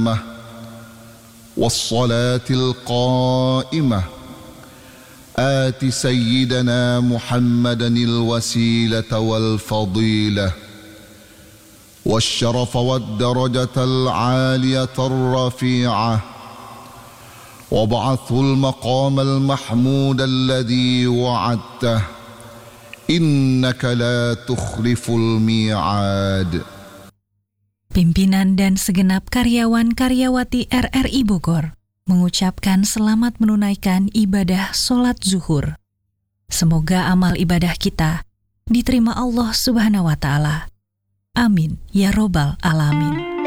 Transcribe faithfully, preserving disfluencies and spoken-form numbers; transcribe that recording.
والصلاة القائمة آت سيدنا محمدا الوسيلة والفضيلة والشرف والدرجة العالية الرفيعة وابعثه المقام المحمود الذي وعدته إنك لا تخلف الميعاد. Pimpinan dan segenap karyawan-karyawati R R I Bogor mengucapkan selamat menunaikan ibadah sholat zuhur. Semoga amal ibadah kita diterima Allah Subhanahu wa Ta'ala. Amin ya Robbal Alamin.